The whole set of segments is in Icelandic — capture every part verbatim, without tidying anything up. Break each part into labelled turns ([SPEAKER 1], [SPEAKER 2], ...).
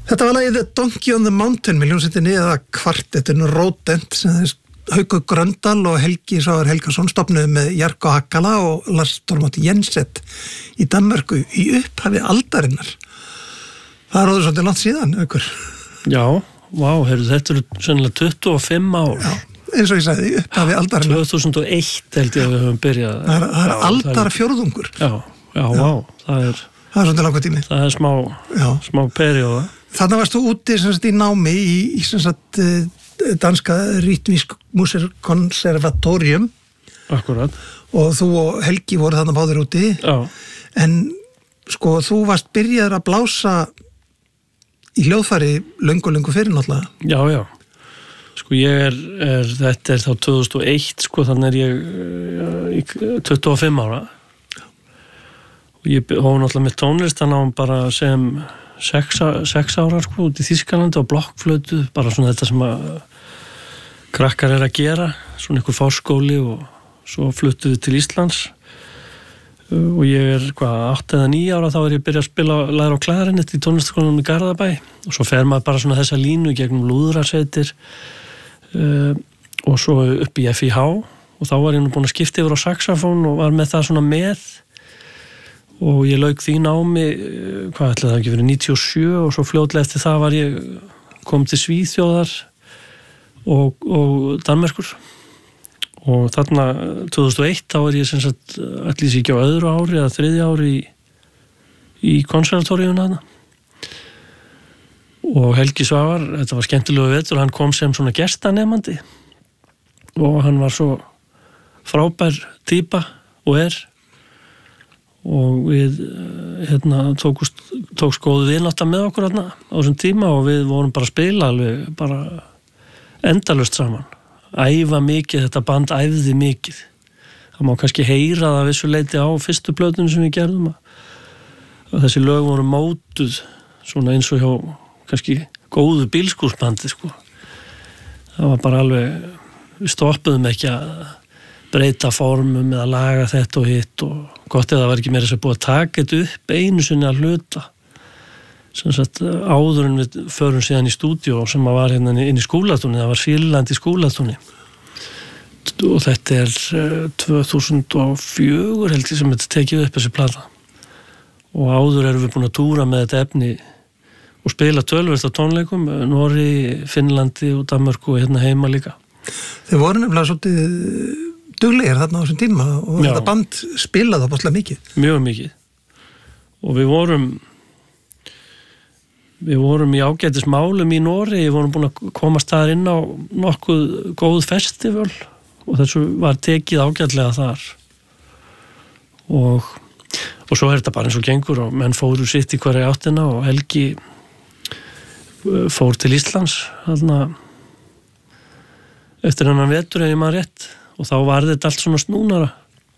[SPEAKER 1] Þetta var lagið The Donkey on the Mountain með hljómsveitinni eða kvartettinu Rodent sem þess Haukur Gröndal og Helgi Svavar Helgason stofnuðu með Jarko Hakkala og Lars Tormod Jenset í Danmörku í upphafi aldarinnar. Það er óður svolítið langt síðan, Haukur.
[SPEAKER 2] Já, vá, heyrðu, þetta eru sennilega tuttugu og fimm ár.
[SPEAKER 1] Já, eins og ég sagði, upphafi aldarinnar.
[SPEAKER 2] tvö þúsund og eitt held ég að við höfum byrjað.
[SPEAKER 1] Það er, það er aldar fjórðungur.
[SPEAKER 2] Já, já, já, vá, það er...
[SPEAKER 1] Það er svolítið langur tími.
[SPEAKER 2] Það er smá, já. smá perjóða.
[SPEAKER 1] Þannig varst þú úti sem sagt, í námi í, í sem sagt, danska rytmisk konservatorium.
[SPEAKER 2] Akkurat.
[SPEAKER 1] Og þú og Helgi voru þarna báðir úti.
[SPEAKER 2] Já.
[SPEAKER 1] En sko, þú varst byrjaður að blása í hljóðfæri löngu, löngu fyrir náttúrulega.
[SPEAKER 2] Já, já. Sko, ég er, er þetta er þá tvö þúsund og eitt, sko, þannig er ég tuttugu og fimm ára. Og ég hóf náttúrulega með tónlistan bara sem Sex, sex ára sko út í Þýskalandi og blokkflötu, bara svona þetta sem að krakkar er að gera, svona einhver fáskóli og svo fluttuðu við til Íslands og ég er hvað, átta eða níu ára þá er ég byrjað að spila læra á klarinett í tónlistarskólanum í Garðabæ og svo fer maður bara svona þessa línu gegnum lúðrasveitir uh, og svo upp í F I H og þá var ég nú búin að skipta yfir á saxofón og var með það svona með og ég lauk því námi, hvað ætlaði það ekki verið níutíu og sjö og svo fljótlega eftir það var ég kom til Svíþjóðar og, og Danmerkur og þarna tvö þúsund og eitt þá er ég sem sagt allir sér ekki á öðru ári eða þriðja ári í, í konservatóriuna þarna og Helgi Svavar, þetta var skemmtilegu vetur, hann kom sem svona gestanemandi og hann var svo frábær týpa og er og við hérna, tókust, tókst góðu vinátta með okkur hérna á þessum tíma og við vorum bara að spila alveg bara endalaust saman æfa mikið, þetta band æfði mikið það má kannski heyra það vissu leiti á fyrstu plötunum sem við gerðum að þessi lög voru mótuð svona eins og hjá kannski góðu bílskúrsbandi sko. Það var bara alveg við stoppuðum ekki að breyta formum eða laga þetta og hitt og gott ef það var ekki meira sem búið að taka þetta upp einu sinni að hluta sem sagt áður en við förum síðan í stúdíó sem að var hérna inn í skúlatúni, það var Sýrland í skúlatúni og þetta er tvö þúsund og fjögur held ég sem þetta tekið upp þessi plata og áður erum við búin að túra með þetta efni og spila tölvert á tónleikum Noregi, Finnlandi og Danmörku og hérna heima líka.
[SPEAKER 1] Þeir voru nefnilega svolítið duglegir þarna á þessum tíma og Já. Þetta band spilaði opaslega mikið.
[SPEAKER 2] Mjög mikið. Og við vorum við vorum í ágætis málum í Noregi, við vorum búin að komast þar inn á nokkuð góð festival og þessu var tekið ágætlega þar. Og, og svo er þetta bara eins og gengur og menn fóru sitt í hverja áttina og Helgi fór til Íslands þarna eftir hennan vetur ef ég maður rétt og þá var þetta allt svona snúnara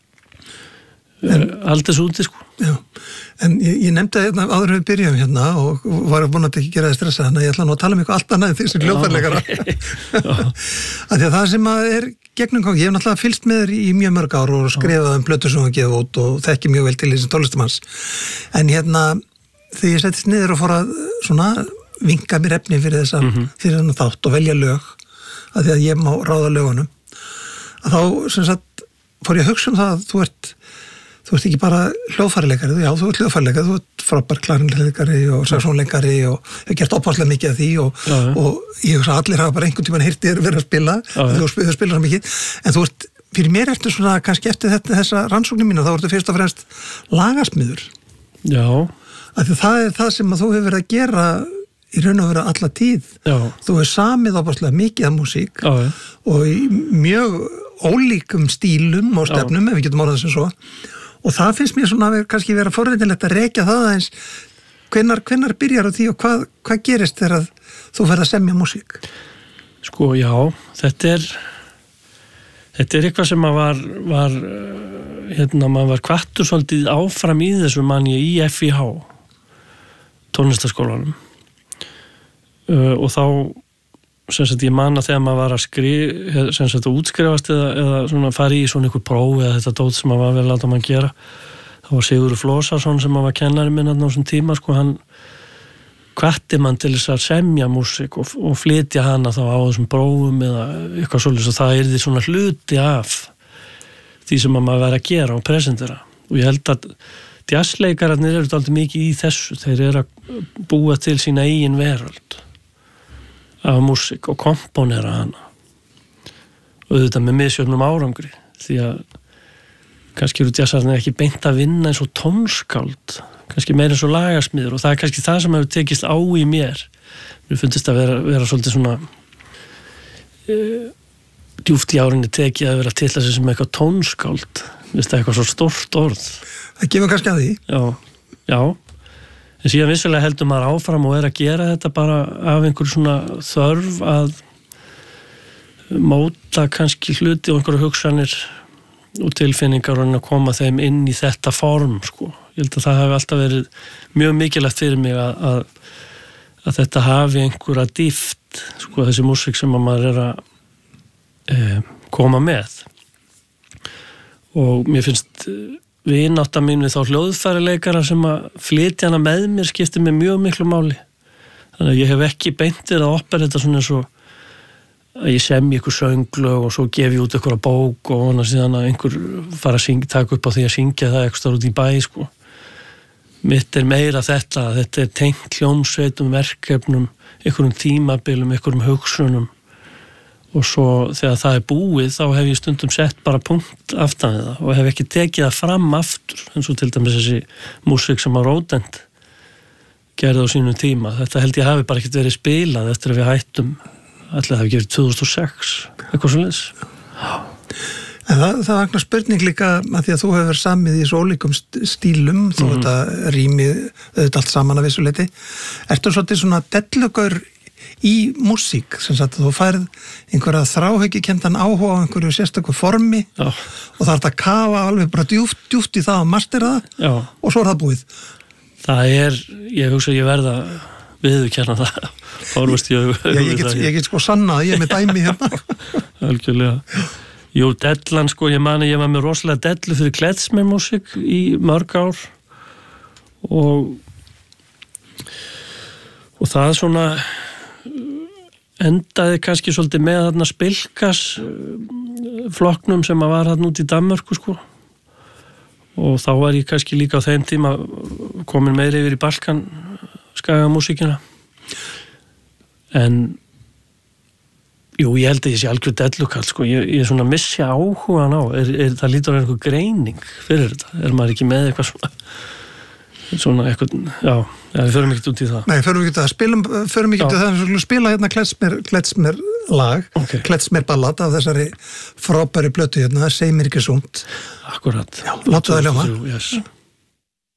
[SPEAKER 2] aldrei svo úti sko.
[SPEAKER 1] Já, en ég, ég nefndi hérna áður við byrjum hérna og var búin að ekki gera það stressa þannig að ég ætla nú að tala um eitthvað allt annað en því sem hljóðfærleikara af því að það sem að er gegnum gang, ég hef náttúrulega fylgst með þér í mjög mörg ár og skrifað um plötur sem hann gefa út og þekki mjög vel til þessi tónlistamanns en hérna þegar ég settist niður og fór að svona vinka mér efni fyrir þessa mm-hmm. fyrir þennan þátt og velja lög af því að ég má ráða lögunum að þá sem sagt fór ég að hugsa um það að þú ert þú ert ekki bara hljóðfæraleikari, já þú ert hljóðfæraleikari, þú ert frábær klarinleikari og saxónleikari og hefur gert opáslega mikið af því og, já, ja. og ég hugsa að allir hafa bara einhvern tímann heyrt þér verið að spila, já, ja. þú, þú spilar svo mikið, en þú ert, fyrir mér ertu svona kannski eftir þetta, þessa rannsóknir mína, þá ertu fyrst og fremst lagasmiður.
[SPEAKER 2] Já.
[SPEAKER 1] Af því það er það sem að þú hefur verið að gera í raun og vera alla tíð. Já. Þú hefur samið opáslega mikið af músík já, ja. og í mjög ólíkum stílum og stefnum, ef við getum orðað sem svo. Og það finnst mér svona að kannski vera forveitilegt að rekja það aðeins hvenær, hvenær byrjar á því og hvað, hvað gerist þegar þú ferð að semja músík?
[SPEAKER 2] Sko, já, þetta er þetta er eitthvað sem að var, var hérna, maður var hvattur svolítið áfram í þessu manni í F I H tónlistarskólanum uh, og þá sem sagt ég man að þegar maður var að skrifa sem sagt að útskrifast eða, eða svona fari í svona einhver próf eða þetta dót sem maður var vel að láta mann gera þá var Sigurður Flósason sem var kennari minn á þessum tíma sko hann hvatti mann til þess að semja músík og, og flytja hana þá á þessum prófum eða eitthvað svolítið, og það er því svona hluti af því sem maður verið að gera og presentera. Og ég held að jazzleikararnir eru alltaf mikið í þessu, þeir eru að búa til sína eigin veröld af músík og komponera hana og auðvitað með misjöfnum árangri, því að kannski eru jazzarnir ekki beint að vinna eins og tónskáld, kannski meira eins og lagasmiður, og það er kannski það sem hefur tekist á í mér. Mér fundist að vera, vera svolítið svona uh, djúpt í árinni tekið að vera til þessi sem eitthvað tónskáld, veist það eitthvað svo stórt orð.
[SPEAKER 1] Það gefur kannski að því.
[SPEAKER 2] Já, já. En síðan vissulega heldur maður áfram og er að gera þetta bara af einhverju svona þörf að móta kannski hluti og einhverju hugsanir og tilfinningar og að koma þeim inn í þetta form, sko. Ég held að það hafi alltaf verið mjög mikilvægt fyrir mig að, að, að þetta hafi einhverja dýpt, sko, þessi músík sem maður er að e, koma með. Og mér finnst vinátta mín við þá hljóðfærileikara sem að flytja hana með mér skiptir mig mjög miklu máli. Þannig að ég hef ekki beintir að operetta svona eins og að ég semji ykkur sönglög og svo gef ég út ykkur á bók og hana síðan að einhver fara að syngja, taka upp á því að syngja það eitthvað út í bæ, sko. Mitt er meira þetta, þetta er tengt hljómsveitum, verkefnum, einhverjum tímabilum, einhverjum hugsunum, og svo þegar það er búið þá hef ég stundum sett bara punkt aftan við það og hef ekki tekið það fram aftur, eins og til dæmis þessi músík sem á Ródent gerði á sínum tíma. Þetta held ég hafi bara ekkert verið spilað eftir að við hættum, allir það hafi gefið tvö þúsund og sex, eitthvað svoleiðis.
[SPEAKER 1] En það, það vaknar spurning líka að því að þú hefur samið í svo ólíkum stílum, þó mm-hmm. þetta rýmið auðvitað allt saman að vissuleiti. Ertu svolítið svona dellugaur í músík, sem sagt þú færð einhverja þráhyggjukendan áhuga á einhverju sérstöku formi Já. Og það er að kafa alveg bara djúft, djúft í það og mastera það Já. Og svo er það búið. Það
[SPEAKER 2] er, ég hugsa ég verða viðurkenna það. Fórvist ég,
[SPEAKER 1] ég, ég, get, ég get sko sannað, ég er með dæmi hérna.
[SPEAKER 2] Algjörlega. Jú, dellan sko, ég mani ég var með rosalega dellu fyrir klezmermusík í mörg ár og og það svona endaði kannski svolítið með þarna Spilkas flokknum sem að var þarna út í Danmörku, sko, og þá var ég kannski líka á þeim tíma komin meira yfir í Balkan skagamúsíkina, en jú, ég held að ég sé algjör dellukall, sko, ég, ég svona missi áhugan á, er, er, það lítur að einhver greining fyrir þetta, er maður ekki með eitthvað svona svona eitthvað, já, já, við förum ekki út í það.
[SPEAKER 1] Nei, förum ekki út í það, spilum, förum ekki út í það, við skulum spila hérna klezmer, klezmer lag, okay. Klezmer ballad af þessari frábæri plötu hérna, Seg mér ekki sunt.
[SPEAKER 2] Akkurat.
[SPEAKER 1] Já, láttu það ljóma.
[SPEAKER 2] Yes.